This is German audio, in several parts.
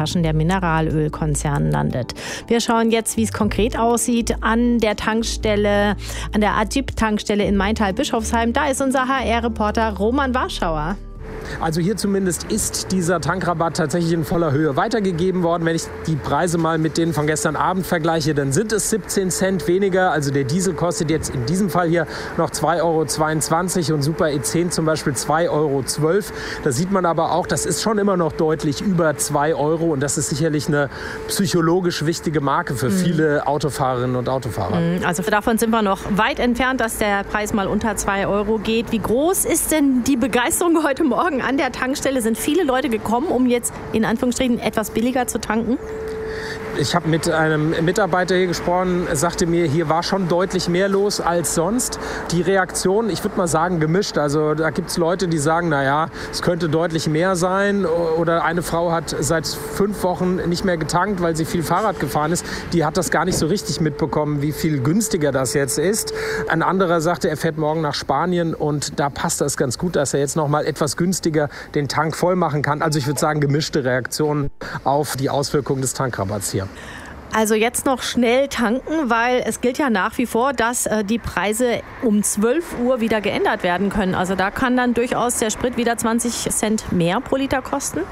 Taschen der Mineralölkonzerne landet. Wir schauen jetzt, wie es konkret aussieht an der Tankstelle, an der Agip-Tankstelle in Maintal-Bischofsheim. Da ist unser HR-Reporter Roman Warschauer. Also hier zumindest ist dieser Tankrabatt tatsächlich in voller Höhe weitergegeben worden. Wenn ich die Preise mal mit denen von gestern Abend vergleiche, dann sind es 17 Cent weniger. Also der Diesel kostet jetzt in diesem Fall hier noch 2,22 € und Super E10 zum Beispiel 2,12 €. Da sieht man aber auch, das ist schon immer noch deutlich über 2 € und das ist sicherlich eine psychologisch wichtige Marke für viele Autofahrerinnen und Autofahrer. Also davon sind wir noch weit entfernt, dass der Preis mal unter 2 € geht. Wie groß ist denn die Begeisterung heute Morgen an der Tankstelle? Sind viele Leute gekommen, um jetzt in Anführungsstrichen etwas billiger zu tanken? Ich habe mit einem Mitarbeiter hier gesprochen, er sagte mir, hier war schon deutlich mehr los als sonst. Die Reaktion, ich würde mal sagen, gemischt. Also da gibt es Leute, die sagen, naja, es könnte deutlich mehr sein. Oder eine Frau hat seit 5 Wochen nicht mehr getankt, weil sie viel Fahrrad gefahren ist. Die hat das gar nicht so richtig mitbekommen, wie viel günstiger das jetzt ist. Ein anderer sagte, er fährt morgen nach Spanien und da passt das ganz gut, dass er jetzt noch mal etwas günstiger den Tank voll machen kann. Also ich würde sagen, gemischte Reaktionen auf die Auswirkungen des Tankrabatts hier. Also jetzt noch schnell tanken, weil es gilt ja nach wie vor, dass die Preise um 12 Uhr wieder geändert werden können. Also da kann dann durchaus der Sprit wieder 20 Cent mehr pro Liter kosten.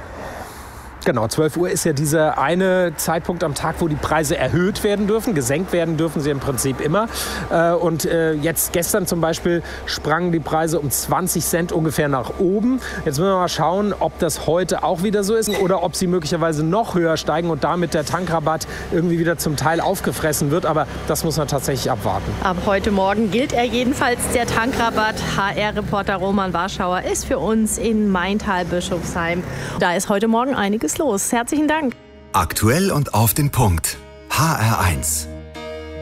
Genau, 12 Uhr ist ja dieser eine Zeitpunkt am Tag, wo die Preise erhöht werden dürfen. Gesenkt werden dürfen sie im Prinzip immer. Und jetzt gestern zum Beispiel sprangen die Preise um 20 Cent ungefähr nach oben. Jetzt müssen wir mal schauen, ob das heute auch wieder so ist oder ob sie möglicherweise noch höher steigen und damit der Tankrabatt irgendwie wieder zum Teil aufgefressen wird. Aber das muss man tatsächlich abwarten. Ab heute Morgen gilt er jedenfalls, der Tankrabatt. HR-Reporter Roman Warschauer ist für uns in Maintal-Bischofsheim. Da ist heute Morgen einiges los. Herzlichen Dank. Aktuell und auf den Punkt. HR1.